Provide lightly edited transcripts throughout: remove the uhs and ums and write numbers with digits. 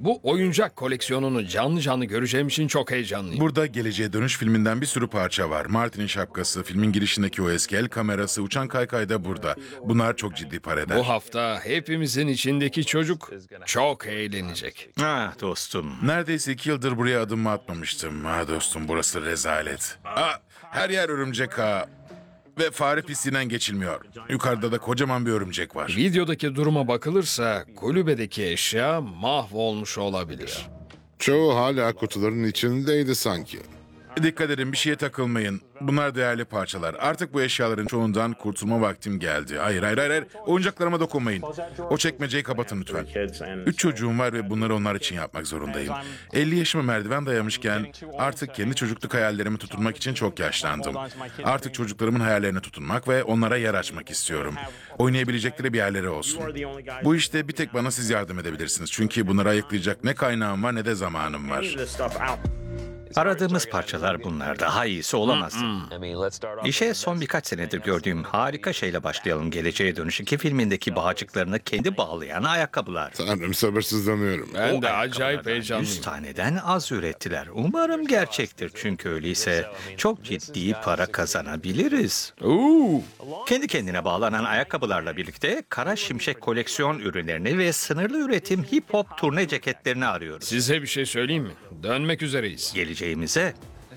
Bu oyuncak koleksiyonunu canlı canlı göreceğim için çok heyecanlıyım. Burada Geleceğe Dönüş filminden bir sürü parça var. Martin'in şapkası, filmin girişindeki o eski el kamerası, uçan kaykay da burada. Bunlar çok ciddi para eder. Bu hafta hepimizin içindeki çocuk çok eğlenecek. Ah dostum. Neredeyse 2 yıldır buraya adımımı atmamıştım. Ha dostum, burası rezalet. Her yer örümcek ağı. Ve fare pisliğinden geçilmiyor. Yukarıda da kocaman bir örümcek var. Videodaki duruma bakılırsa kulübedeki eşya mahvolmuş olabilir. Çoğu hala kutuların içindeydi sanki. Dikkat edin, bir şeye takılmayın. Bunlar değerli parçalar. Artık bu eşyaların çoğundan kurtulma vaktim geldi. Hayır. Oyuncaklarıma dokunmayın. O çekmeceyi kapatın lütfen. 3 çocuğum var ve bunları onlar için yapmak zorundayım. 50 yaşıma merdiven dayamışken artık kendi çocukluk hayallerimi tutunmak için çok yaşlandım. Artık çocuklarımın hayallerine tutunmak ve onlara yer açmak istiyorum. Oynayabilecekleri bir yerleri olsun. Bu işte bir tek bana siz yardım edebilirsiniz. Çünkü bunları ayıklayacak ne kaynağım var ne de zamanım var. Aradığımız parçalar bunlar. Daha iyisi olamazdı. İşe son birkaç senedir gördüğüm harika şeyle başlayalım. Geleceğe Dönüş 2 filmindeki bağcıklarını kendi bağlayan ayakkabılar. Tanrım, sabırsızlanıyorum. Ben de O acayip ayakkabılardan heyecanlıyım. 100 taneden az ürettiler. Umarım gerçektir. Çünkü öyleyse çok ciddi para kazanabiliriz. Kendi kendine bağlanan ayakkabılarla birlikte Kara Şimşek koleksiyon ürünlerini ve sınırlı üretim hip hop turne ceketlerini arıyoruz. Size bir şey söyleyeyim mi? Dönmek üzereyiz. Geleceğimize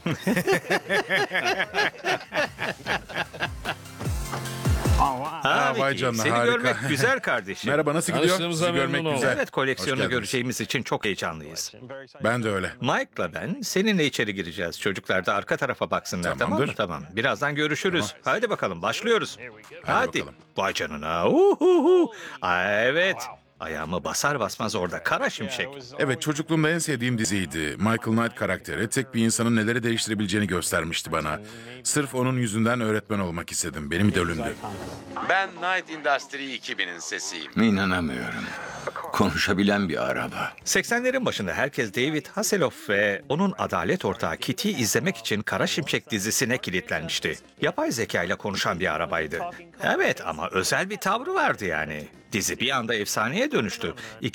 vay Vicky, canına, seni harika. görmek güzel kardeşim. Merhaba, nasıl gidiyor? Tanıştığımıza Sizi görmek memnun oldum. güzel. Evet, Hoş koleksiyonu geldiniz. göreceğimiz için çok heyecanlıyız. Ben de öyle. Mike'la ben seninle içeri gireceğiz. Çocuklar da arka tarafa baksınlar, tamam mı? Tamamdır. Tamam. Birazdan görüşürüz. Hadi bakalım, başlıyoruz. Hadi. bakalım. Vay canına. Uhuhu. Evet. Ayağımı basar basmaz orada Kara Şimşek. Evet, çocukluğumda en sevdiğim diziydi. Michael Knight karakteri tek bir insanın neleri değiştirebileceğini göstermişti bana. Sırf onun yüzünden öğretmen olmak istedim. Benim idolümdü. Ben Night Industry 2000'in sesiyim. İnanamıyorum. Konuşabilen bir araba. 80'lerin başında herkes David Hasselhoff ve onun adalet ortağı Kitty'yi izlemek için Kara Şimşek dizisine kilitlenmişti. Yapay zeka ile konuşan bir arabaydı. Evet, ama özel bir tavrı vardı yani. Dizi bir anda efsaneye dönüştü.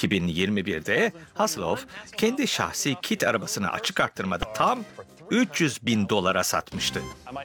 2021'de Hasselhoff kendi şahsi kit arabasını açık arttırmada tam $300.000 satmıştı.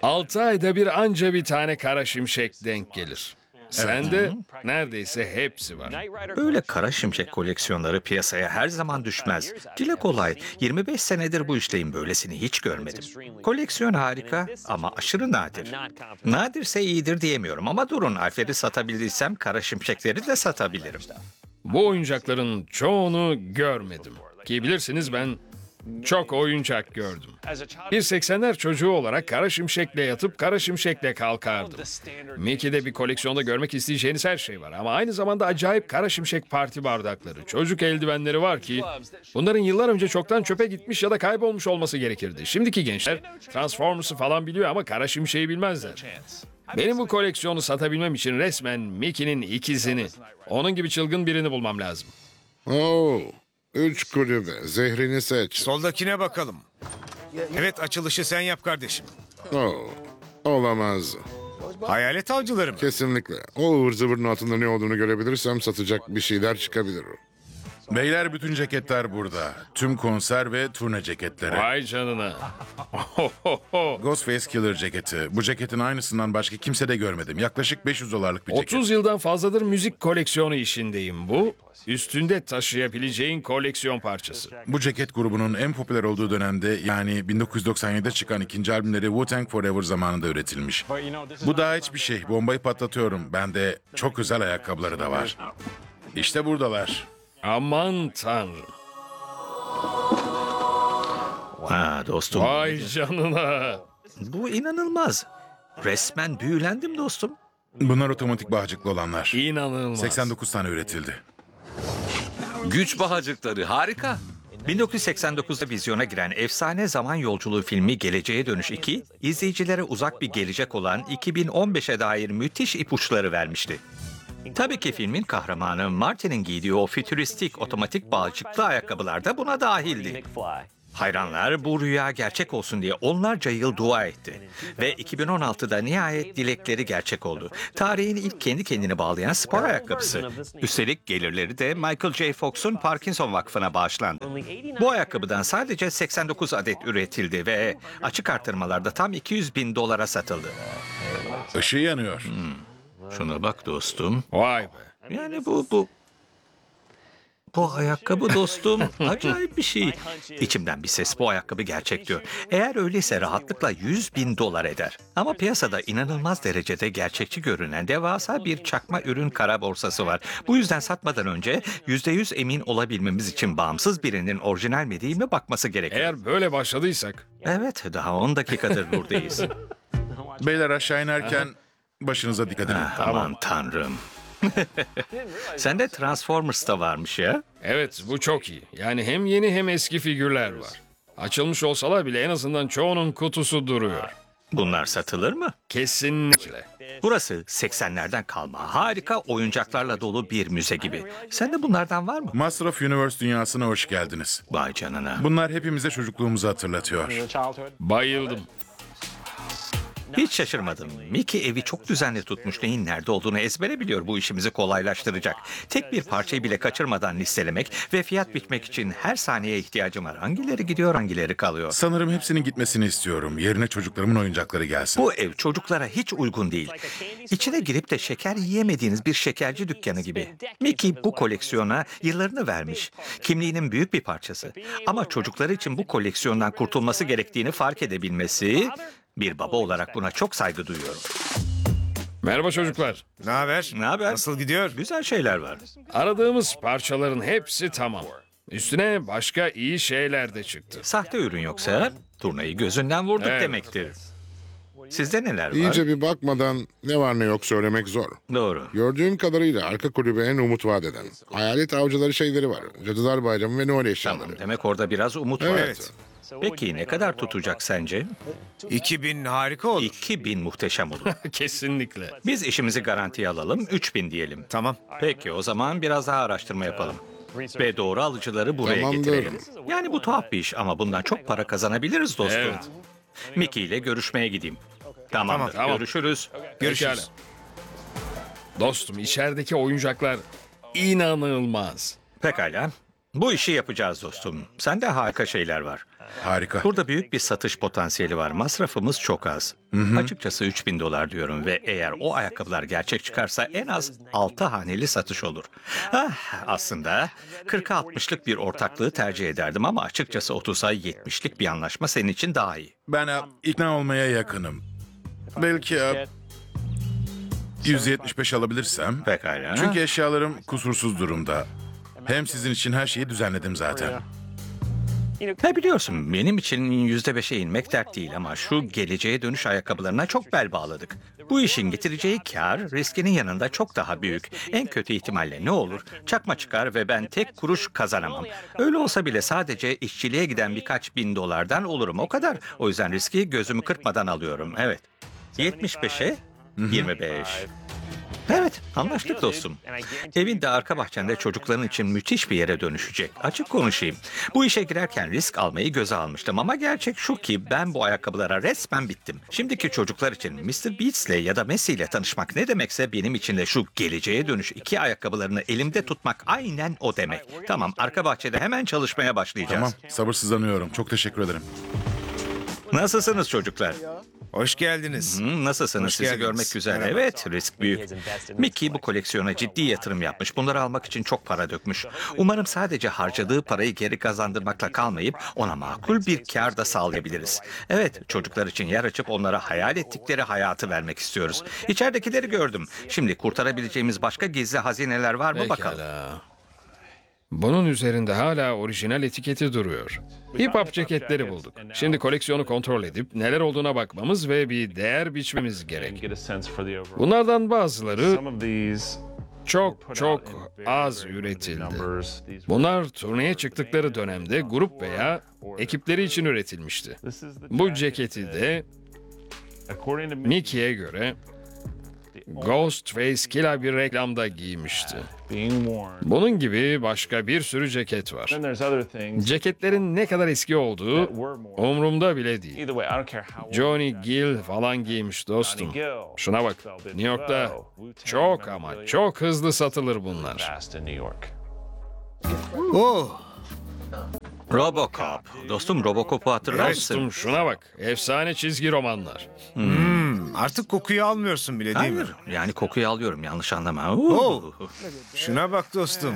6 ayda bir anca bir tane kara şimşek denk gelir. Sende neredeyse hepsi var. Böyle Kara Şimşek koleksiyonları piyasaya her zaman düşmez. Dile kolay. 25 senedir bu işleyim, böylesini hiç görmedim. Koleksiyon harika ama aşırı nadir. Nadirse iyidir diyemiyorum ama durun, Alfred'i satabildiysem Kara Şimşekleri de satabilirim. Bu oyuncakların çoğunu görmedim. Ki bilirsiniz ben çok oyuncak gördüm. Bir 80'ler çocuğu olarak Kara Şimşek'le yatıp Kara Şimşek'le kalkardım. Mickey'de bir koleksiyonda görmek isteyeceğiniz her şey var ama aynı zamanda acayip Kara Şimşek parti bardakları, çocuk eldivenleri var ki bunların yıllar önce çoktan çöpe gitmiş ya da kaybolmuş olması gerekirdi. Şimdiki gençler Transformers'ı falan biliyor ama Kara Şimşek'i bilmezler. Benim bu koleksiyonu satabilmem için resmen Mickey'nin ikizini, onun gibi çılgın birini bulmam lazım. Oo, 3 kulübe. Zehrini seç. Soldakine bakalım. Evet, açılışı sen yap kardeşim. Oo, olamaz. Hayalet avcıları mı? Kesinlikle. O ıvır zıvırın altında ne olduğunu görebilirsem satacak bir şeyler çıkabilir. Beyler, bütün ceketler burada. Tüm konser ve turne ceketleri. Vay canına. Ghostface Killer ceketi. Bu ceketin aynısından başka kimse de görmedim. Yaklaşık $500'lık bir ceket. 30 yıldan fazladır müzik koleksiyonu işindeyim. Bu üstünde taşıyabileceğin koleksiyon parçası. Bu ceket grubunun en popüler olduğu dönemde, yani 1997'de çıkan ikinci albümleri Wu-Tang Forever zamanında üretilmiş. Bu daha hiçbir şey. Bombayı patlatıyorum. Bende çok özel ayakkabıları da var. İşte buradalar. Aman tanrım. Ha dostum, Vay canına. bu inanılmaz. Resmen büyülendim dostum. Bunlar otomatik bağcıklı olanlar. İnanılmaz. 89 tane üretildi. Güç bahacıkları harika. 1989'da vizyona giren efsane zaman yolculuğu filmi Geleceğe Dönüş 2, izleyicilere uzak bir gelecek olan 2015'e dair müthiş ipuçları vermişti. Tabii ki filmin kahramanı Martin'in giydiği o fütüristik otomatik bağcıklı ayakkabılar da buna dahildi. Hayranlar bu rüya gerçek olsun diye onlarca yıl dua etti. Ve 2016'da nihayet dilekleri gerçek oldu. Tarihin ilk kendi kendini bağlayan spor ayakkabısı. Üstelik gelirleri de Michael J. Fox'un Parkinson Vakfı'na bağışlandı. Bu ayakkabıdan sadece 89 adet üretildi ve açık artırmalarda tam $200.000 satıldı. Işığı yanıyor. Şuna bak dostum. Vay be. Yani bu ayakkabı dostum acayip bir şey. İçimden bir ses bu ayakkabı gerçek diyor. Eğer öyleyse rahatlıkla $100.000 eder. Ama piyasada inanılmaz derecede gerçekçi görünen devasa bir çakma ürün kara borsası var. Bu yüzden satmadan önce %100 emin olabilmemiz için bağımsız birinin orijinal mi değil mi bakması gerekiyor. Eğer böyle başladıysak Evet, daha 10 dakikadır buradayız. Beyler aşağı inerken başınıza dikkat edin. Aman tanrım. Sende Transformers da varmış ya. evet bu çok iyi. Yani hem yeni hem eski figürler var. Açılmış olsalar bile en azından çoğunun kutusu duruyor. Bunlar satılır mı? Kesinlikle. Burası 80'lerden kalma harika oyuncaklarla dolu bir müze gibi. Sende bunlardan var mı? Master of Universe dünyasına hoş geldiniz. Vay canına. Bunlar hepimize çocukluğumuzu hatırlatıyor. Bayıldım. Hiç şaşırmadım. Mickey evi çok düzenli tutmuş. Neyin nerede olduğunu ezbere biliyor. Bu işimizi kolaylaştıracak. Tek bir parçayı bile kaçırmadan listelemek ve fiyat biçmek için her saniyeye ihtiyacım var. Hangileri gidiyor, hangileri kalıyor? Sanırım hepsinin gitmesini istiyorum. Yerine çocuklarımın oyuncakları gelsin. Bu ev çocuklara hiç uygun değil. İçine girip de şeker yiyemediğiniz bir şekerci dükkanı gibi. Mickey bu koleksiyona yıllarını vermiş. Kimliğinin büyük bir parçası. Ama çocukları için bu koleksiyondan kurtulması gerektiğini fark edebilmesi... Bir baba olarak buna çok saygı duyuyorum. Merhaba çocuklar. Ne haber? Ne haber? Nasıl gidiyor? Güzel şeyler var. Aradığımız parçaların hepsi tamam. Üstüne başka iyi şeyler de çıktı. Sahte ürün yoksa turnayı gözünden vurduk Evet. demektir. Sizde neler var? İyice bir bakmadan ne var ne yok söylemek zor. Doğru. Gördüğüm kadarıyla arka kulübe en umut vaat eden. Hayalet avcıları şeyleri var. Cadılar Bayramı ve Noel eşyaları. Tamam, demek orada biraz umut var. Evet. Peki ne kadar tutacak sence? 2000 harika olur. 2000 muhteşem olur. Kesinlikle. Biz işimizi garantiye alalım, 3000 diyelim. Tamam. Peki o zaman biraz daha araştırma yapalım. Ve doğru alıcıları buraya Tamamdır. getirelim. Yani bu tuhaf bir iş ama bundan çok para kazanabiliriz dostum. Evet. Mickey ile görüşmeye gideyim. Tamamdır. Tamam. Görüşürüz. Görüşürüz. Pekala. Dostum içerideki oyuncaklar inanılmaz. Pekala. Bu işi yapacağız dostum. Sende harika şeyler var. Harika. Burada büyük bir satış potansiyeli var. Masrafımız çok az. Açıkçası $3000 diyorum ve eğer o ayakkabılar gerçek çıkarsa en az 6 haneli satış olur. Aslında 40'a 60'lık bir ortaklığı tercih ederdim ama açıkçası 30'a 70'lik bir anlaşma senin için daha iyi. Ben ikna olmaya yakınım. Belki 175 alabilirsem. Pekala. Çünkü eşyalarım kusursuz durumda. Hem sizin için her şeyi düzenledim zaten. Biliyorsun benim için %5'e inmek dert değil ama şu geleceğe dönüş ayakkabılarına çok bel bağladık. Bu işin getireceği kar riskinin yanında çok daha büyük. En kötü ihtimalle ne olur? Çakma çıkar ve ben tek kuruş kazanamam. Öyle olsa bile sadece işçiliğe giden birkaç bin dolardan olurum o kadar. O yüzden riski gözümü kırpmadan alıyorum. Evet. 75'e 25. Evet, anlaştık dostum. Evin de arka bahçende çocukların için müthiş bir yere dönüşecek. Açık konuşayım. Bu işe girerken risk almayı göze almıştım ama gerçek şu ki ben bu ayakkabılara resmen bittim. Şimdiki çocuklar için Mr. Beats'le ya da Messi ile tanışmak ne demekse benim için de şu geleceğe dönüş iki ayakkabılarını elimde tutmak aynen o demek. Tamam, arka bahçede hemen çalışmaya başlayacağız. Tamam, sabırsızlanıyorum. Çok teşekkür ederim. Nasılsınız çocuklar? Hoş geldiniz. Nasılsınız? Hoş Sizi geldiniz. görmek güzel. Merhaba. Evet, risk büyük. Mickey bu koleksiyona ciddi yatırım yapmış. Bunları almak için çok para dökmüş. Umarım sadece harcadığı parayı geri kazandırmakla kalmayıp ona makul bir kar da sağlayabiliriz. Evet, çocuklar için yer açıp onlara hayal ettikleri hayatı vermek istiyoruz. İçeridekileri gördüm. Şimdi kurtarabileceğimiz başka gizli hazineler var mı bakalım. Pekala. Bunun üzerinde hala orijinal etiketi duruyor. Hip hop ceketleri bulduk. Şimdi koleksiyonu kontrol edip neler olduğuna bakmamız ve bir değer biçmemiz gerek. Bunlardan bazıları çok az üretildi. Bunlar turneye çıktıkları dönemde grup veya ekipleri için üretilmişti. Bu ceketi de Mickey'e göre Ghostface Killah bir reklamda giymişti. Bunun gibi başka bir sürü ceket var. Ceketlerin ne kadar eski olduğu umurumda bile değil. Johnny Gill falan giymiş dostum. Şuna bak, New York'ta çok ama çok hızlı satılır bunlar. Oh, Robocop. Dostum Robocop'u hatırlar mısın? Dostum şuna bak, efsane çizgi romanlar. artık kokuyu almıyorsun bile değil mi? Hayır, yani kokuyu alıyorum, yanlış anlama. Oh. Şuna bak dostum.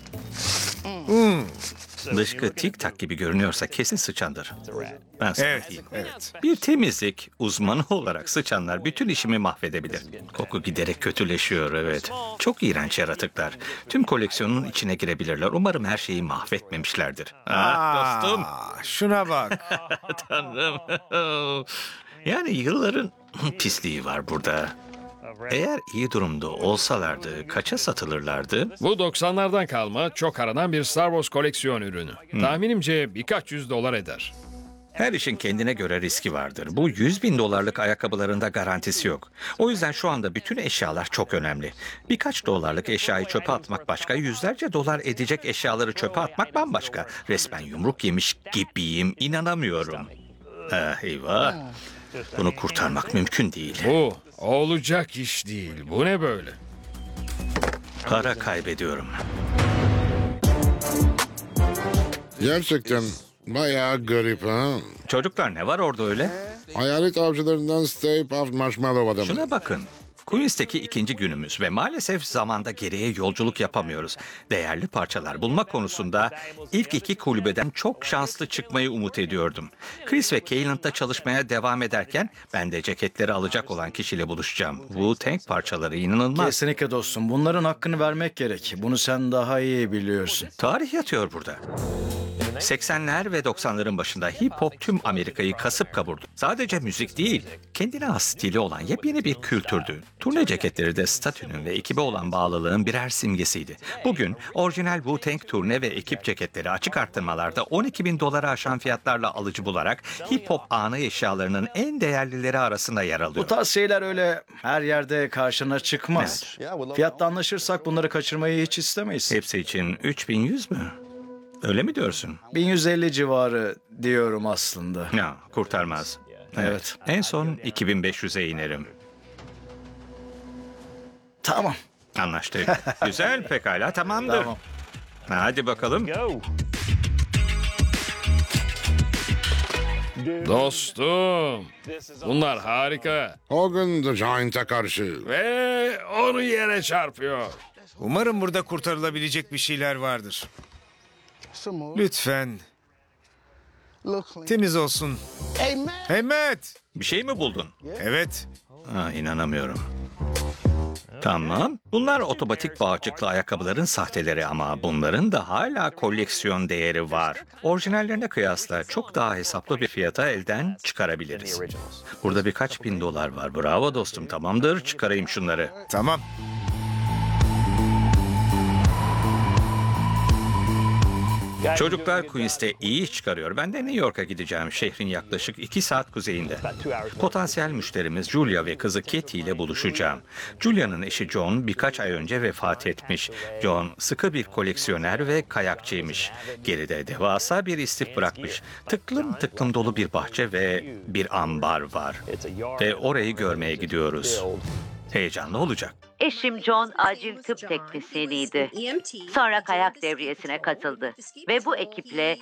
Dışkı tik tak gibi görünüyorsa kesin sıçandır. Ben sana Evet, diyeyim. evet. Bir temizlik uzmanı olarak sıçanlar bütün işimi mahvedebilir. Koku giderek kötüleşiyor, evet. Çok iğrenç yaratıklar. Tüm koleksiyonun içine girebilirler. Umarım her şeyi mahvetmemişlerdir. Dostum. Şuna bak. Tanrım. Yani yılların pisliği var burada. Eğer iyi durumda olsalardı kaça satılırlardı? Bu 90'lardan kalma çok aranan bir Star Wars koleksiyon ürünü. Tahminimce birkaç $100 eder. Her işin kendine göre riski vardır. Bu 100 bin dolarlık ayakkabılarında garantisi yok. O yüzden şu anda bütün eşyalar çok önemli. Birkaç dolarlık eşyayı çöpe atmak başka, yüzlerce dolar edecek eşyaları çöpe atmak bambaşka. Resmen yumruk yemiş gibiyim, inanamıyorum. Eyvah. Bunu kurtarmak mümkün değil. Bu olacak iş değil. Bu ne böyle? Para kaybediyorum. Gerçekten bayağı garip ha. Çocuklar ne var orada öyle? Hayalet avcılarından Stay Puft Marshmallow adamı. Şuna bakın. Queens'teki ikinci günümüz ve maalesef zamanda geriye yolculuk yapamıyoruz. Değerli parçalar bulma konusunda ilk iki kulübeden çok şanslı çıkmayı umut ediyordum. Chris ve Cayland'da çalışmaya devam ederken ben de ceketleri alacak olan kişiyle buluşacağım. Wu-Tang parçaları inanılmaz. Kesinlikle dostum. Bunların hakkını vermek gerek. Bunu sen daha iyi biliyorsun. Tarih yatıyor burada. 80'ler ve 90'ların başında hip hop tüm Amerika'yı kasıp kavurdu. Sadece müzik değil, kendine has stili olan yepyeni bir kültürdü. Turne ceketleri de statünün ve ekibe olan bağlılığın birer simgesiydi. Bugün orijinal Wu-Tang turne ve ekip ceketleri açık arttırmalarda 12 bin dolara aşan fiyatlarla alıcı bularak hip hop anı eşyalarının en değerlileri arasında yer alıyor. Bu tarz şeyler öyle her yerde karşına çıkmaz. Fiyatta anlaşırsak bunları kaçırmayı hiç istemeyiz. Hepsi için 3100 mü? Öyle mi diyorsun? 1150 civarı diyorum aslında. Ya kurtarmaz. Evet. En son 2500'e inerim. Tamam. Anlaştık. Güzel, pekala, tamamdır. Tamam. Hadi bakalım. Dostum, bunlar harika. Hogan the Giant'a karşı. Ve onu yere çarpıyor. Umarım burada kurtarılabilecek bir şeyler vardır. Lütfen. Temiz olsun. Hey Matt. Bir şey mi buldun? Evet. İnanamıyorum. Tamam. Bunlar otomatik bağcıklı ayakkabıların sahteleri ama bunların da hala koleksiyon değeri var. Orijinallerine kıyasla çok daha hesaplı bir fiyata elden çıkarabiliriz. Burada birkaç bin dolar var. Bravo dostum. Tamamdır. Çıkarayım şunları. Tamam. Çocuklar Queens'te iyi iş çıkarıyor. Ben de New York'a gideceğim. Şehrin yaklaşık 2 saat kuzeyinde. Potansiyel müşterimiz Julia ve kızı Katie ile buluşacağım. Julia'nın eşi John birkaç ay önce vefat etmiş. John sıkı bir koleksiyoner ve kayakçıymış. Geride devasa bir istif bırakmış. Tıklım tıklım dolu bir bahçe ve bir ambar var. Ve orayı görmeye gidiyoruz. Heyecanlı olacak. Eşim John acil tıp teknisyeniydi. Sonra kayak devriyesine katıldı. Ve bu ekiple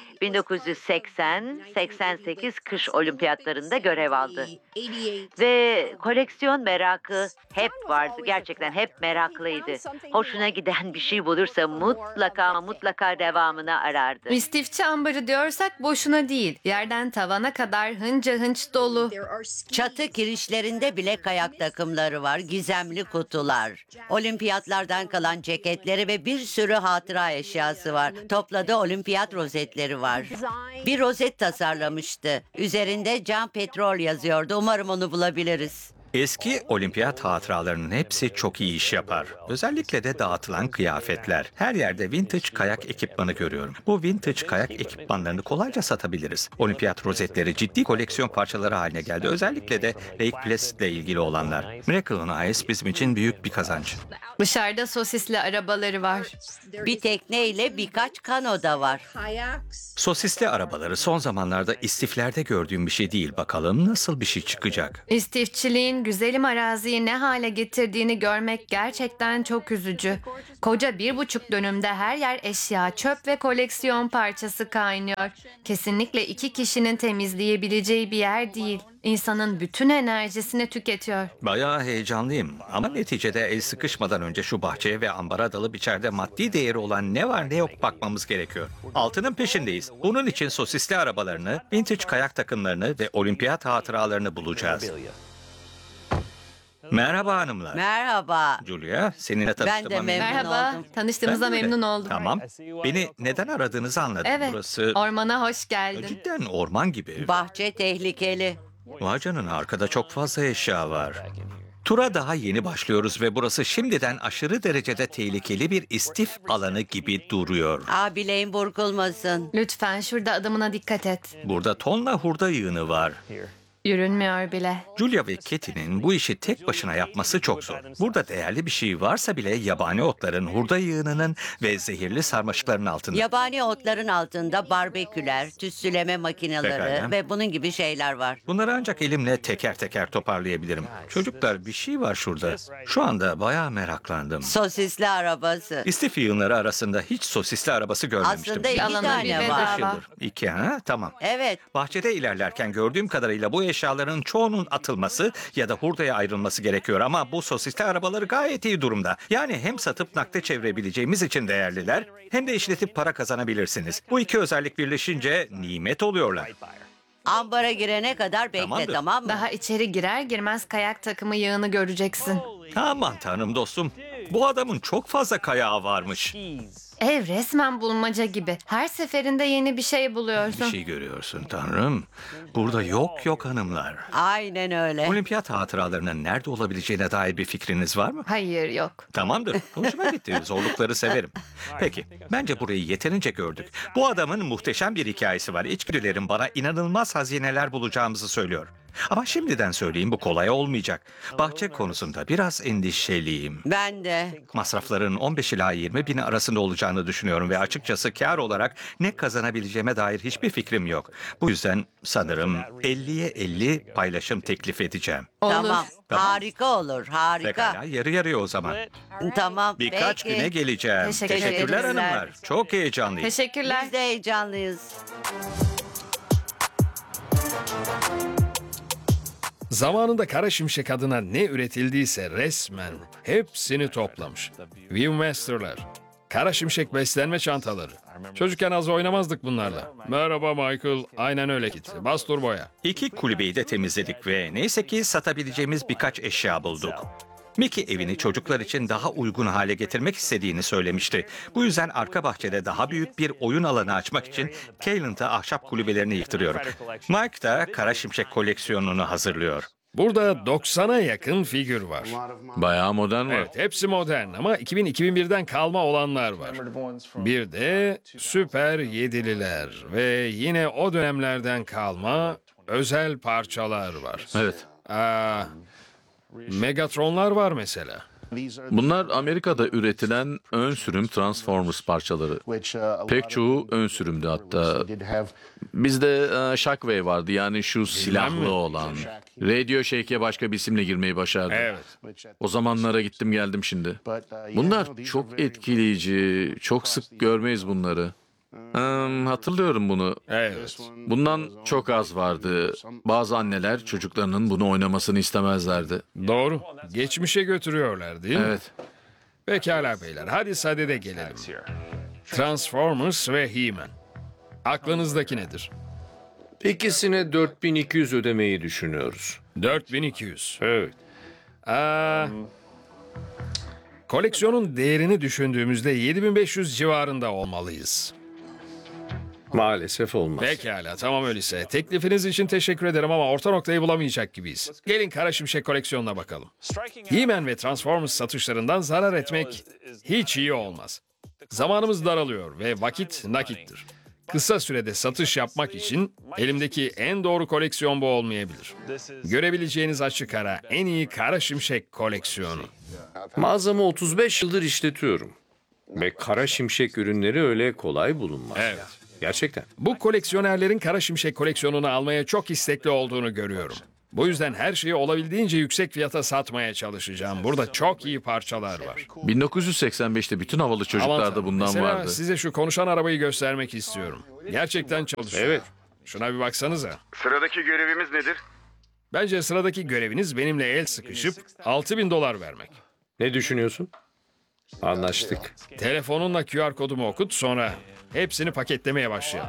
1980-88 kış olimpiyatlarında görev aldı. Ve koleksiyon merakı hep vardı. Gerçekten hep meraklıydı. Hoşuna giden bir şey bulursa mutlaka devamını arardı. İstifçi ambarı diyorsak boşuna değil. Yerden tavana kadar hınca hınç dolu. Çatı kirişlerinde bile kayak takımları var, gizemli kutular. Olimpiyatlardan kalan ceketleri ve bir sürü hatıra eşyası var. Topladığı olimpiyat rozetleri var. Bir rozet tasarlamıştı. Üzerinde Can Petrol yazıyordu. Umarım onu bulabiliriz. Eski olimpiyat hatıralarının hepsi çok iyi iş yapar. Özellikle de dağıtılan kıyafetler. Her yerde vintage kayak ekipmanı görüyorum. Bu vintage kayak ekipmanlarını kolayca satabiliriz. Olimpiyat rozetleri ciddi koleksiyon parçaları haline geldi. Özellikle de Lake Placid ile ilgili olanlar. Miracle on Ice bizim için büyük bir kazanç. Dışarıda sosisli arabaları var. Bir tekneyle birkaç kano da var. Sosisli arabaları son zamanlarda istiflerde gördüğüm bir şey değil. Bakalım nasıl bir şey çıkacak. İstifçiliğin güzelim araziyi ne hale getirdiğini görmek gerçekten çok üzücü. Koca 1,5 dönümde her yer eşya, çöp ve koleksiyon parçası kaynıyor. Kesinlikle 2 kişinin temizleyebileceği bir yer değil. İnsanın bütün enerjisini tüketiyor. Bayağı heyecanlıyım ama neticede el sıkışmadan önce şu bahçeye ve ambara dalıp içeride maddi değeri olan ne var ne yok bakmamız gerekiyor. Altının peşindeyiz. Bunun için sosisli arabalarını, vintage kayak takımlarını ve olimpiyat hatıralarını bulacağız. Merhaba hanımlar. Merhaba. Julia, seninle Ben de tanıştığıma memnun Merhaba, oldum. tanıştığımıza Ben de öyle. memnun oldum. Tamam. Beni neden aradığınızı anladım. Evet, Burası ormana hoş geldin. cidden orman gibi. Bahçe tehlikeli. Vay canına, arkada çok fazla eşya var. Tura daha yeni başlıyoruz ve burası şimdiden aşırı derecede tehlikeli bir istif alanı gibi duruyor. Bileğin burkulmasın. Lütfen şurada adımına dikkat et. Burada tonla hurda yığını var. Yürünmüyor bile. Julia ve Katy'nin bu işi tek başına yapması çok zor. Burada değerli bir şey varsa bile yabani otların, hurda yığınının ve zehirli sarmaşıkların altında. Yabani otların altında barbeküler, tütsüleme makineleri Pekala. ve bunun gibi şeyler var. Bunları ancak elimle teker teker toparlayabilirim. Çocuklar, bir şey var şurada. Şu anda bayağı meraklandım. Sosisli arabası. İstif yığınları arasında hiç sosisli arabası görmemiştim. Aslında iki Alana bir tane bedava. var. 5 yıldır. 2 ha? Tamam. Evet. Bahçede ilerlerken gördüğüm kadarıyla bu eşyaların çoğunun atılması ya da hurdaya ayrılması gerekiyor ama bu sosisli arabaları gayet iyi durumda. Yani hem satıp nakde çevirebileceğimiz için değerliler hem de işletip para kazanabilirsiniz. Bu iki özellik birleşince nimet oluyorlar. Ambara girene kadar bekle, Tamamdır. tamam mı? Daha içeri girer girmez kayak takımı yığını göreceksin. Aman tanrım dostum. Bu adamın çok fazla kayağı varmış. Ev resmen bulmaca gibi. Her seferinde yeni bir şey Bir buluyorsun. şey görüyorsun tanrım. Burada yok hanımlar. Aynen öyle. Olimpiyat hatıralarının nerede olabileceğine dair bir fikriniz var mı? Hayır, yok. Tamamdır. Hoşuma gitti. Zorlukları severim. Peki. Bence burayı yeterince gördük. Bu adamın muhteşem bir hikayesi var. İçgüdülerim bana inanılmaz hazineler bulacağımızı söylüyor. Ama şimdiden söyleyeyim, bu kolay olmayacak. Bahçe konusunda biraz endişeliyim. Ben de. Masrafların 15 ila 20 bin arasında olacağını düşünüyorum ve açıkçası kar olarak ne kazanabileceğime dair hiçbir fikrim yok. Bu yüzden sanırım 50'ye 50 paylaşım teklif edeceğim. Olur. Tamam. Harika olur. Harika. Pekala, yarı yarıya o zaman. Tamam. Birkaç peki. güne geleceğim. Teşekkürler. Teşekkürler hanımlar. Çok heyecanlıyım. Teşekkürler. Biz de heyecanlıyız. Zamanında Kara Şimşek adına ne üretildiyse resmen hepsini toplamış. Viewmaster'lar, Kara Şimşek beslenme çantaları. Çocukken az oynamazdık bunlarla. Merhaba Michael, aynen öyle Kit. Bas turboya. İki kulübeyi de temizledik ve neyse ki satabileceğimiz birkaç eşya bulduk. Mickey evini çocuklar için daha uygun hale getirmek istediğini söylemişti. Bu yüzden arka bahçede daha büyük bir oyun alanı açmak için Kayland'a ahşap kulübelerini yıktırıyor. Mike da Kara Şimşek koleksiyonunu hazırlıyor. Burada 90'a yakın figür var. Bayağı modern var. Evet, hepsi modern ama 2000-2001'den kalma olanlar var. Bir de Süper 7'liler ve yine o dönemlerden kalma özel parçalar var. Evet. Megatronlar var mesela. Bunlar Amerika'da üretilen ön sürüm Transformers parçaları. Pek çoğu ön sürümdü hatta. Bizde Shockwave vardı, yani şu mi? silahlı olan. Radio Shake'e başka bir isimle girmeyi başardı. Evet. O zamanlara gittim geldim şimdi. Bunlar çok etkileyici. Çok sık görmeyiz bunları. Hatırlıyorum bunu. Evet. Bundan çok az vardı. Bazı anneler çocuklarının bunu oynamasını istemezlerdi. Doğru. Geçmişe götürüyorlar değil mi? Evet. Pekala beyler. Hadi sadede gelelim. Transformers ve He-Man. Aklınızdaki nedir? İkisine 4200 ödemeyi düşünüyoruz. 4200. Evet. Koleksiyonun değerini düşündüğümüzde 7500 civarında olmalıyız. Maalesef olmaz. Pekala, tamam öyleyse. Teklifiniz için teşekkür ederim ama orta noktayı bulamayacak gibiyiz. Gelin Kara Şimşek koleksiyonuna bakalım. He-Man ve Transformers satışlarından zarar etmek hiç iyi olmaz. Zamanımız daralıyor ve vakit nakittir. Kısa sürede satış yapmak için elimdeki en doğru koleksiyon bu olmayabilir. Görebileceğiniz açık ara en iyi Kara Şimşek koleksiyonu. Mağazamı 35 yıldır işletiyorum. Ve Kara Şimşek ürünleri öyle kolay bulunmaz. Evet. Gerçekten. Bu koleksiyonerlerin Kara Şimşek koleksiyonunu almaya çok istekli olduğunu görüyorum. Bu yüzden her şeyi olabildiğince yüksek fiyata satmaya çalışacağım. Burada çok iyi parçalar var. 1985'te bütün havalı Aman çocuklarda tanrım. bundan Mesela vardı. size şu konuşan arabayı göstermek istiyorum. Gerçekten çalışıyor. Evet. Şuna bir baksanıza. Sıradaki görevimiz nedir? Bence sıradaki göreviniz benimle el sıkışıp $6.000 vermek. Ne düşünüyorsun? Anlaştık. Telefonunla QR kodumu okut, sonra hepsini paketlemeye başlayalım.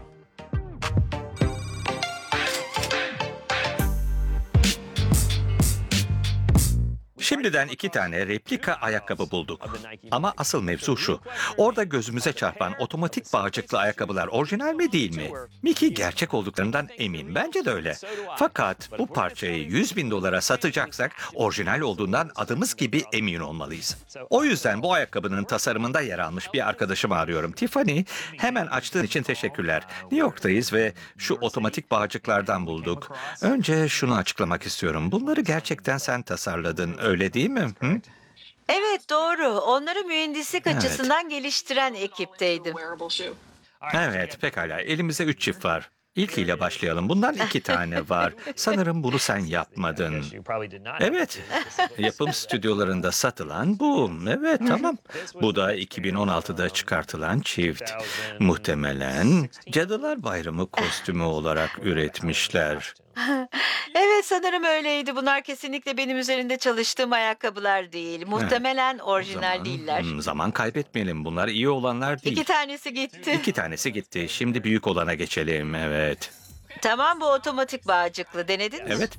Şimdiden 2 tane replika ayakkabı bulduk. Ama asıl mevzu şu. Orada gözümüze çarpan otomatik bağcıklı ayakkabılar orijinal mi değil mi? Mickey gerçek olduklarından emin. Bence de öyle. Fakat bu parçayı $100.000 satacaksak orijinal olduğundan adımız gibi emin olmalıyız. O yüzden bu ayakkabının tasarımında yer almış bir arkadaşımı arıyorum. Tiffany, hemen açtığın için teşekkürler. New York'tayız ve şu otomatik bağcıklardan bulduk. Önce şunu açıklamak istiyorum. Bunları gerçekten sen tasarladın, öyle değil mi? Hı? Evet doğru. Onları mühendislik açısından geliştiren ekipteydim. Evet, pekala. Elimizde 3 çift var. İlkiyle başlayalım. Bundan 2 tane var. Sanırım bunu sen yapmadın. Evet, yapım stüdyolarında satılan bu. Evet, tamam. Bu da 2016'da çıkartılan çift. Muhtemelen Cadılar Bayramı kostümü olarak üretmişler. Evet sanırım öyleydi. Bunlar kesinlikle benim üzerinde çalıştığım ayakkabılar değil. Muhtemelen orijinal değiller. Zaman kaybetmeyelim. Bunlar iyi olanlar değil. 2 tanesi gitti. 2 tanesi gitti. Şimdi büyük olana geçelim. Evet. Tamam bu otomatik bağcıklı. Denedin mi? Evet.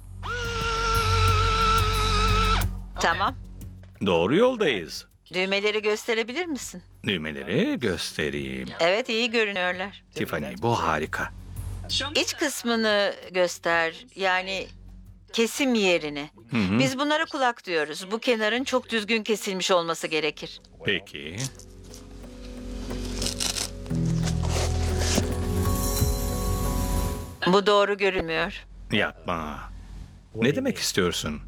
Tamam. Doğru yoldayız. Düğmeleri gösterebilir misin? Düğmeleri göstereyim. Evet iyi görünüyorlar. Tiffany, bu harika. İç kısmını göster. Yani kesim yerini. Biz bunlara kulak diyoruz. Bu kenarın çok düzgün kesilmiş olması gerekir. Peki. Bu doğru görünmüyor. Yapma. Ne demek istiyorsun?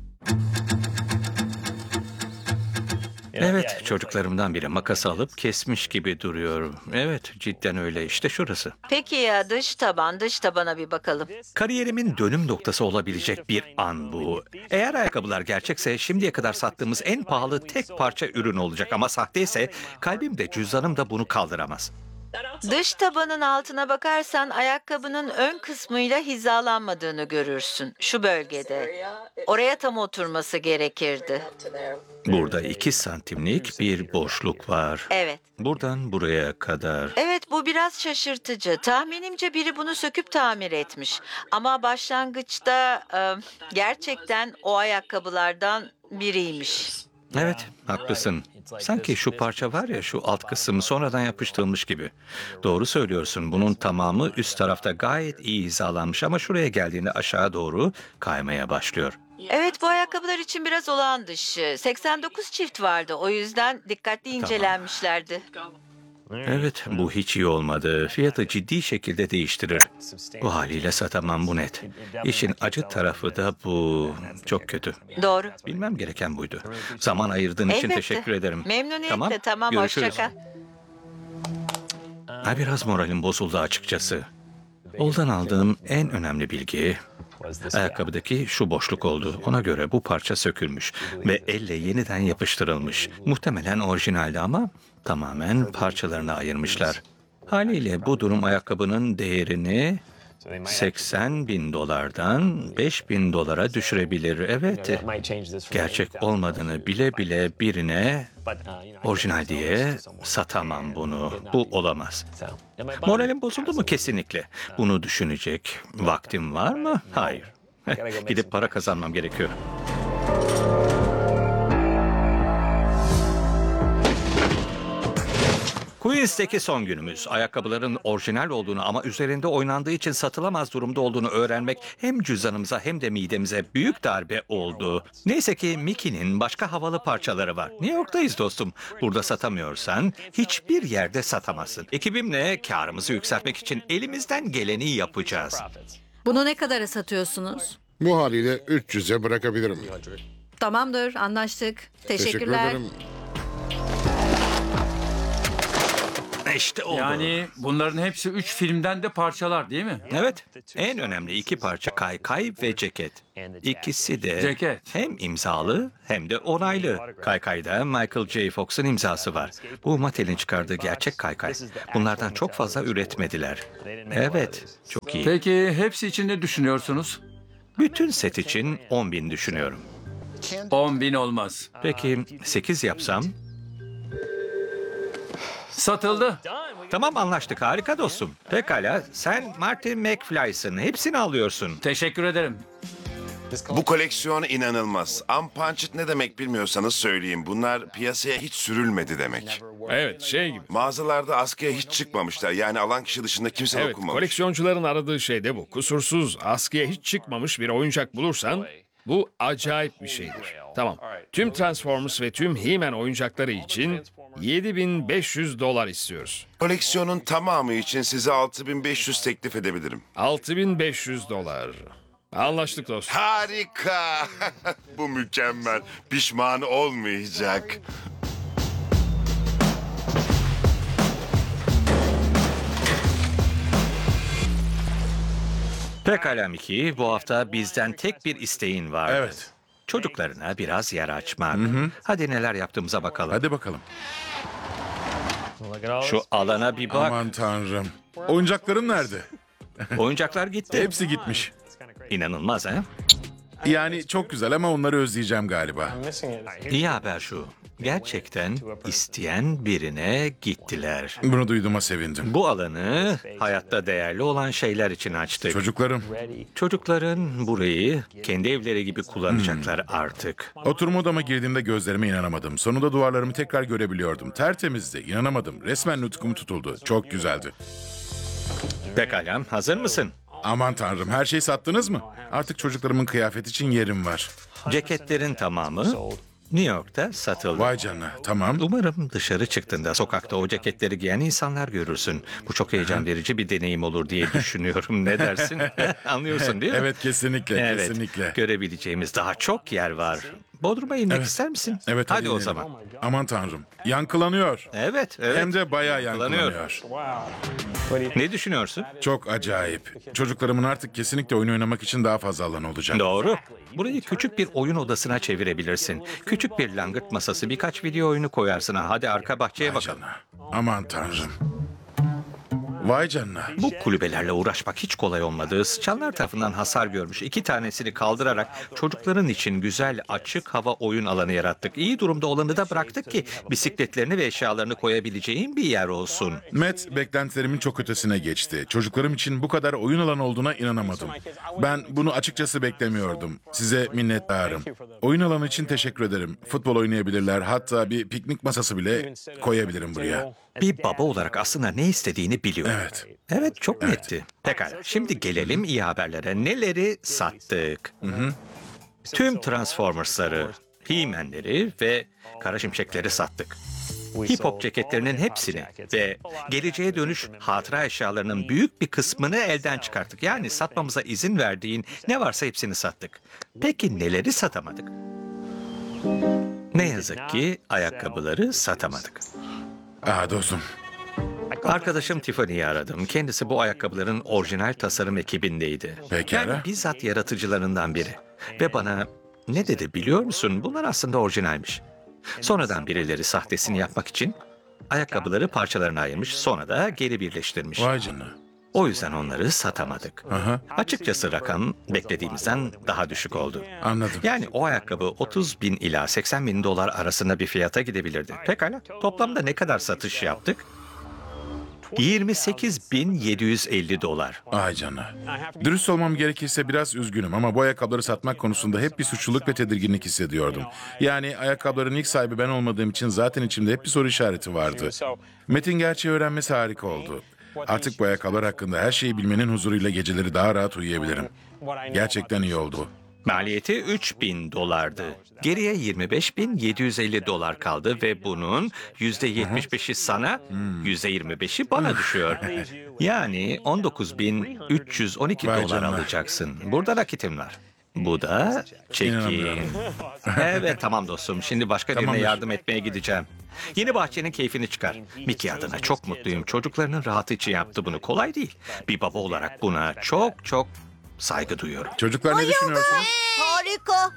Evet, çocuklarımdan biri makas alıp kesmiş gibi duruyor. Evet, cidden öyle. İşte şurası. Peki ya dış tabana bir bakalım. Kariyerimin dönüm noktası olabilecek bir an bu. Eğer ayakkabılar gerçekse şimdiye kadar sattığımız en pahalı tek parça ürün olacak. Ama sahteyse kalbim de cüzdanım da bunu kaldıramaz. Dış tabanın altına bakarsan ayakkabının ön kısmıyla hizalanmadığını görürsün. Şu bölgede. Oraya tam oturması gerekirdi. Burada 2 santimlik bir boşluk var. Evet. Buradan buraya kadar. Evet bu biraz şaşırtıcı. Tahminimce biri bunu söküp tamir etmiş. Ama başlangıçta gerçekten o ayakkabılardan biriymiş. Evet, haklısın. Sanki şu parça var ya, şu alt kısım sonradan yapıştırılmış gibi. Doğru söylüyorsun. Bunun tamamı üst tarafta gayet iyi hizalanmış ama şuraya geldiğinde aşağı doğru kaymaya başlıyor. Evet bu ayakkabılar için biraz olağan dışı. 89 çift vardı. O yüzden dikkatli incelenmişlerdi. Evet, bu hiç iyi olmadı. Fiyatı ciddi şekilde değiştirir. Bu haliyle satamam, bu net. İşin acı tarafı da bu. Çok kötü. Doğru. Bilmem gereken buydu. Zaman ayırdığın için Elbette. teşekkür ederim. Memnuniyetle tamam görüşürüz. hoşça kal. Biraz moralim bozuldu açıkçası. Oldan aldığım en önemli bilgi ayakkabıdaki şu boşluk oldu. Ona göre bu parça sökülmüş ve elle yeniden yapıştırılmış. Muhtemelen orijinaldi ama tamamen parçalarına ayırmışlar. Haliyle bu durum ayakkabının değerini $80.000'dan $5.000'a düşürebilir. Evet, gerçek olmadığını bile bile birine orijinal diye satamam bunu. Bu olamaz. Moralim bozuldu mu? Kesinlikle. Bunu düşünecek vaktim var mı? Hayır. Gidip para kazanmam gerekiyor. Queens'teki son günümüz. Ayakkabıların orijinal olduğunu ama üzerinde oynandığı için satılamaz durumda olduğunu öğrenmek hem cüzdanımıza hem de midemize büyük darbe oldu. Neyse ki Mickey'nin başka havalı parçaları var. New York'tayız dostum. Burada satamıyorsan hiçbir yerde satamazsın. Ekibimle karımızı yükseltmek için elimizden geleni yapacağız. Bunu ne kadara satıyorsunuz? Bu haliyle 300'e bırakabilirim. Tamamdır, anlaştık. Teşekkür Teşekkürler. ederim. İşte oldu. Yani bunların hepsi 3 filmden de parçalar değil mi? Evet. En önemli iki parça kaykay ve ceket. İkisi de Ceket. hem imzalı hem de onaylı. Kaykayda Michael J. Fox'un imzası var. Bu Mattel'in çıkardığı gerçek kaykay. Bunlardan çok fazla üretmediler. Evet, çok iyi. Peki hepsi için ne düşünüyorsunuz? Bütün set için 10.000 düşünüyorum. 10.000 olmaz. Peki 8 yapsam? Satıldı. Tamam, anlaştık, harika dostum. Pekala, sen Martin McFly'sın. Hepsini alıyorsun. Teşekkür ederim. Bu koleksiyon inanılmaz. Unpunched ne demek bilmiyorsanız söyleyeyim. Bunlar piyasaya hiç sürülmedi demek. Evet, şey gibi. Mağazalarda askıya hiç çıkmamışlar. Yani alan kişi dışında kimse Evet, dokunmamış. koleksiyoncuların aradığı şey de bu. Kusursuz, askıya hiç çıkmamış bir oyuncak bulursan bu acayip bir şeydir. Tamam. Tüm Transformers ve tüm He-Man oyuncakları için $7.500 istiyoruz. Koleksiyonun tamamı için size 6.500 teklif edebilirim. $6.500. Anlaştık dostum. Harika. Bu mükemmel. Pişman olmayacak. Pekala Mickey, bu hafta bizden tek bir isteğin var. Evet. Çocuklarına biraz yer açmak. Hadi neler yaptığımıza bakalım. Hadi bakalım. Şu alana bir bak. Aman tanrım. Oyuncaklarım nerede? Oyuncaklar gitti. Hepsi gitmiş. İnanılmaz ha? Yani çok güzel ama onları özleyeceğim galiba. İyi haber şu. Gerçekten isteyen birine gittiler. Bunu duyduğuma sevindim. Bu alanı hayatta değerli olan şeyler için açtık. Çocuklarım. Çocukların burayı kendi evleri gibi kullanacaklar artık. Oturma odama girdiğimde gözlerime inanamadım. Sonunda duvarlarımı tekrar görebiliyordum. Tertemizdi. İnanamadım. Resmen nutkum tutuldu. Çok güzeldi. Pekala, hazır mısın? Aman tanrım, her şeyi sattınız mı? Artık çocuklarımın kıyafet için yerim var. Ceketlerin tamamı New York'ta satıldı. Vay canına, tamam. Umarım dışarı çıktığında sokakta o ceketleri giyen insanlar görürsün. Bu çok heyecan verici bir deneyim olur diye düşünüyorum. Ne dersin? Anlıyorsun değil mi? Evet, kesinlikle, Evet, kesinlikle. görebileceğimiz daha çok yer var. Bodrum'a inmek ister misin? Evet, Hadi o inelim. zaman. Aman tanrım, yankılanıyor. Evet. Hem de bayağı yankılanıyor. Ne düşünüyorsun? Çok acayip. Çocuklarımın artık kesinlikle oyun oynamak için daha fazla alan olacak. Doğru. Burayı küçük bir oyun odasına çevirebilirsin. Küçük bir langırt masası, birkaç video oyunu koyarsın. Hadi arka bahçeye bakalım. Aman tanrım. Vay canına. Bu kulübelerle uğraşmak hiç kolay olmadı. Sıçanlar tarafından hasar görmüş 2 tanesini kaldırarak çocukların için güzel açık hava oyun alanı yarattık. İyi durumda olanı da bıraktık ki bisikletlerini ve eşyalarını koyabileceğin bir yer olsun. Matt beklentilerimin çok ötesine geçti. Çocuklarım için bu kadar oyun alanı olduğuna inanamadım. Ben bunu açıkçası beklemiyordum. Size minnettarım. Oyun alanı için teşekkür ederim. Futbol oynayabilirler. Hatta bir piknik masası bile koyabilirim buraya. Bir baba olarak aslında ne istediğini biliyor. Evet. Evet, çok netti. Pekala, şimdi gelelim iyi haberlere. Neleri sattık? Tüm Transformers'ları, He-Man'leri ve Kara Şimşekleri sattık. Hip hop ceketlerinin hepsini ve geleceğe dönüş hatıra eşyalarının büyük bir kısmını elden çıkarttık. Yani satmamıza izin verdiğin ne varsa hepsini sattık. Peki neleri satamadık? Ne yazık ki ayakkabıları satamadık. Dostum. Arkadaşım Tiffany'yi aradım. Kendisi bu ayakkabıların orijinal tasarım ekibindeydi. Pekala. Yani bizzat yaratıcılarından biri. Ve bana ne dedi biliyor musun? Bunlar aslında orijinalmiş. Sonradan birileri sahtesini yapmak için ayakkabıları parçalarına ayırmış, sonra da geri birleştirmiş. Vay canına. O yüzden onları satamadık. Aha. Açıkçası rakam beklediğimizden daha düşük oldu. Anladım. Yani o ayakkabı 30.000 ila 80.000 dolar arasında bir fiyata gidebilirdi. Pekala. Toplamda ne kadar satış yaptık? 28.750 dolar. Ay canına. Dürüst olmam gerekirse biraz üzgünüm ama bu ayakkabıları satmak konusunda hep bir suçluluk ve tedirginlik hissediyordum. Yani ayakkabıların ilk sahibi ben olmadığım için zaten içimde hep bir soru işareti vardı. Metin gerçeği öğrenmesi harika oldu. Artık bu ayakkabılar hakkında her şeyi bilmenin huzuruyla geceleri daha rahat uyuyabilirim. Gerçekten iyi oldu. Maliyeti 3.000 dolardı. Geriye 25.750 dolar kaldı ve bunun %75'i sana, %25'i bana düşüyor. Yani 19.312 Vay dolar canına. alacaksın. Burada nakitim var. Bu da çekin. İnanamıyorum. Evet tamam dostum. Şimdi başka birine Tamamdır. yardım etmeye gideceğim. Yeni bahçenin keyfini çıkar. Mickey adına çok mutluyum. Çocuklarının rahatı için yaptı bunu. Kolay değil. Bir baba olarak buna çok çok saygı duyuyorum. Çocuklar ne düşünüyorsunuz? Harika.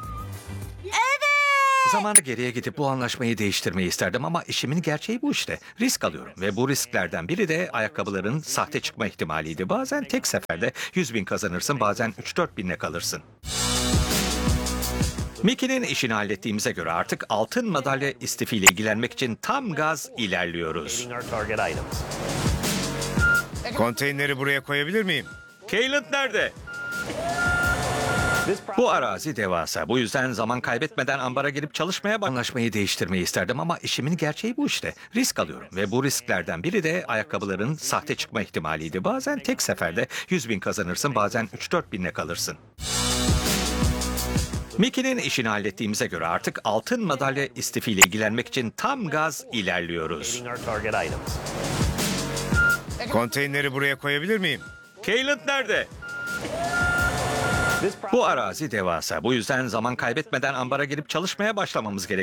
Zamanı geriye gidip bu anlaşmayı değiştirmeyi isterdim ama işimin gerçeği bu işte. Risk alıyorum ve bu risklerden biri de ayakkabıların sahte çıkma ihtimaliydi. Bazen tek seferde 100.000 kazanırsın, bazen 3-4 binle kalırsın. Mickey'nin işini hallettiğimize göre artık altın madalya istifiyle ilgilenmek için tam gaz ilerliyoruz. Konteyneri buraya koyabilir miyim? Caleb nerede? Bu arazi devasa. Bu yüzden zaman kaybetmeden ambara girip çalışmaya anlaşmayı değiştirmeyi isterdim ama işimin gerçeği bu işte. Risk alıyorum ve bu risklerden biri de ayakkabıların sahte çıkma ihtimaliydi. Bazen tek seferde 100.000 kazanırsın, bazen 3-4 binle kalırsın. Mickey'nin işini hallettiğimize göre artık altın madalya istifiyle ilgilenmek için tam gaz ilerliyoruz. Konteyneri buraya koyabilir miyim? Caleb nerede? Bu arazi devasa. Bu yüzden zaman kaybetmeden ambara girip çalışmaya başlamamız gerek.